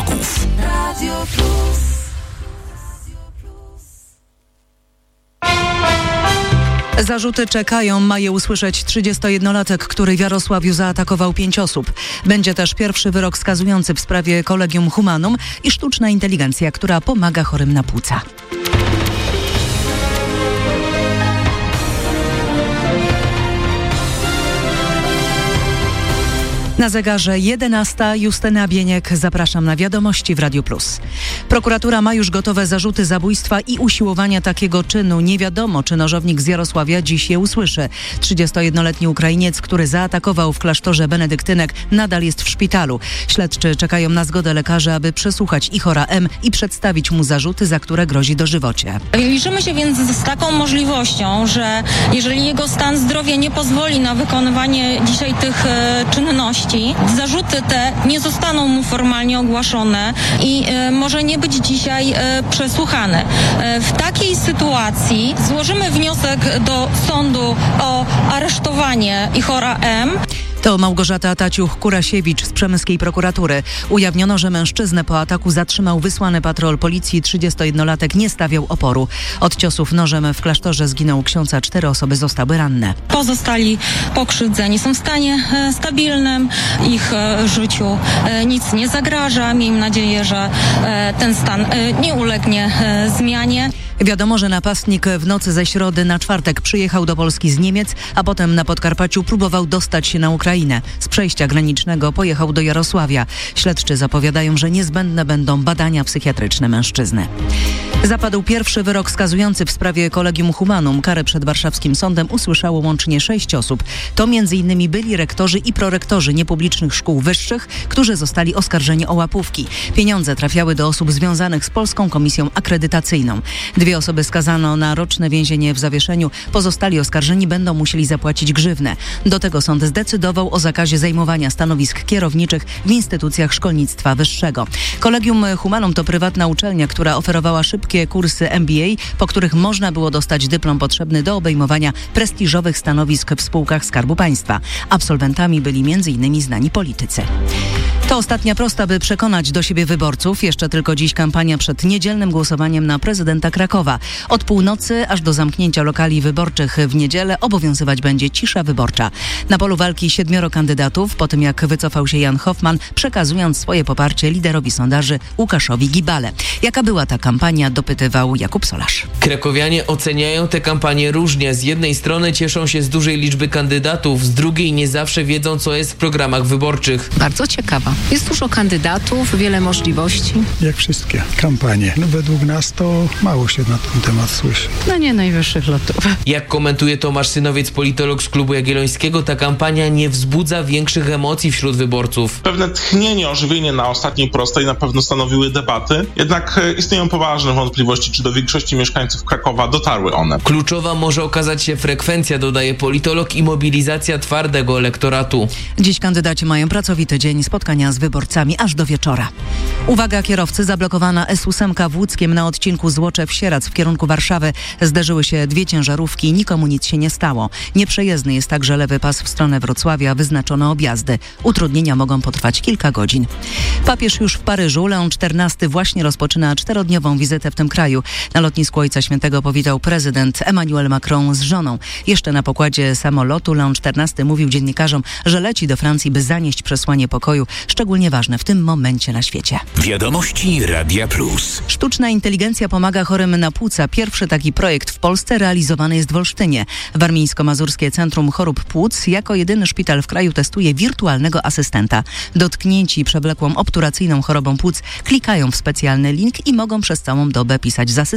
urologów. Radio Plus. Zarzuty czekają, ma je usłyszeć 31-latek, który w Jarosławiu zaatakował 5 osób. Będzie też pierwszy wyrok skazujący w sprawie Collegium Humanum i sztuczna inteligencja, która pomaga chorym na płuca. Na zegarze 11. Justyna Bieniek. Zapraszam na wiadomości w Radiu Plus. Prokuratura ma już gotowe zarzuty zabójstwa i usiłowania takiego czynu. Nie wiadomo, czy nożownik z Jarosławia dziś je usłyszy. 31-letni Ukrainiec, który zaatakował w klasztorze benedyktynek, nadal jest w szpitalu. Śledczy czekają na zgodę lekarzy, aby przesłuchać Ihora M. i przedstawić mu zarzuty, za które grozi dożywocie. Liczymy się więc z taką możliwością, że jeżeli jego stan zdrowia nie pozwoli na wykonywanie dzisiaj tych czynności, zarzuty te nie zostaną mu formalnie ogłoszone i może nie być dzisiaj przesłuchany. W takiej sytuacji złożymy wniosek do sądu o aresztowanie Ihora M. To Małgorzata Taciuch-Kurasiewicz z przemyskiej prokuratury. Ujawniono, że mężczyznę po ataku zatrzymał wysłany patrol policji. 31-latek nie stawiał oporu. Od ciosów nożem w klasztorze zginął ksiądz, a 4 osoby zostały ranne. Pozostali pokrzywdzeni są w stanie stabilnym. Ich życiu nic nie zagraża. Miejmy nadzieję, że ten stan nie ulegnie zmianie. Wiadomo, że napastnik w nocy ze środy na czwartek przyjechał do Polski z Niemiec, a potem na Podkarpaciu próbował dostać się na Ukrainę. Z przejścia granicznego pojechał do Jarosławia. Śledczy zapowiadają, że niezbędne będą badania psychiatryczne mężczyzny. Zapadł pierwszy wyrok skazujący w sprawie Collegium Humanum. Karę przed warszawskim sądem usłyszało łącznie 6 osób. To m.in. byli rektorzy i prorektorzy niepublicznych szkół wyższych, którzy zostali oskarżeni o łapówki. Pieniądze trafiały do osób związanych z Polską Komisją Akredytacyjną. 2 osoby skazano na roczne więzienie w zawieszeniu. Pozostali oskarżeni będą musieli zapłacić grzywnę. Do tego sąd zdecydował o zakazie zajmowania stanowisk kierowniczych w instytucjach szkolnictwa wyższego. Collegium Humanum to prywatna uczelnia, która oferowała szybkie kursy MBA, po których można było dostać dyplom potrzebny do obejmowania prestiżowych stanowisk w spółkach Skarbu Państwa. Absolwentami byli m.in. znani politycy. To ostatnia prosta, by przekonać do siebie wyborców. Jeszcze tylko dziś kampania przed niedzielnym głosowaniem na prezydenta Krakowa. Od północy aż do zamknięcia lokali wyborczych w niedzielę obowiązywać będzie cisza wyborcza. Na polu walki 7 kandydatów, po tym jak wycofał się Jan Hoffman, przekazując swoje poparcie liderowi sondaży Łukaszowi Gibale. Jaka była ta kampania, dopytywał Jakub Solarz. Krakowianie oceniają tę kampanię różnie. Z jednej strony cieszą się z dużej liczby kandydatów, z drugiej nie zawsze wiedzą, co jest w programach wyborczych. Bardzo ciekawa. Jest dużo kandydatów, wiele możliwości. Jak wszystkie kampanie. Według nas to mało się na ten temat słyszy. Nie najwyższych lotów. Jak komentuje Tomasz Synowiec, politolog z Klubu Jagiellońskiego, ta kampania nie wzbudza większych emocji wśród wyborców. Pewne tchnienie, ożywienie na ostatniej prostej na pewno stanowiły debaty. Jednak istnieją poważne wątpliwości, czy do większości mieszkańców Krakowa dotarły one. Kluczowa może okazać się frekwencja, dodaje politolog, i mobilizacja twardego elektoratu. Dziś kandydaci mają pracowity dzień, spotkania z wyborcami aż do wieczora. Uwaga kierowcy, zablokowana S8 w Łódzkiem na odcinku Złoczew-Sieradz w kierunku Warszawy. Zderzyły się 2 ciężarówki, nikomu nic się nie stało. Nieprzejezdny jest także lewy pas w stronę Wrocławia, wyznaczono objazdy. Utrudnienia mogą potrwać kilka godzin. Papież już w Paryżu. Leon XIV właśnie rozpoczyna 4-dniową wizytę w tym kraju. Na lotnisku Ojca Świętego powitał prezydent Emmanuel Macron z żoną. Jeszcze na pokładzie samolotu Leon XIV mówił dziennikarzom, że leci do Francji, by zanieść przesłanie pokoju, szczególnie ważne w tym momencie na świecie. Wiadomości Radia Plus. Sztuczna inteligencja pomaga chorym na płuca. Pierwszy taki projekt w Polsce realizowany jest w Olsztynie. Warmińsko-Mazurskie Centrum Chorób Płuc jako jedyny szpital w kraju testuje wirtualnego asystenta. Dotknięci przewlekłą obturacyjną chorobą płuc klikają w specjalny link i mogą przez całą dobę pisać z asystentem.